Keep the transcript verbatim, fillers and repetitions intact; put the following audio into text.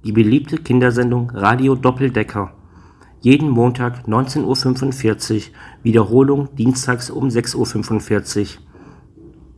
Die beliebte Kindersendung Radio Doppeldecker. Jeden Montag neunzehn Uhr fünfundvierzig, Wiederholung dienstags um sechs Uhr fünfundvierzig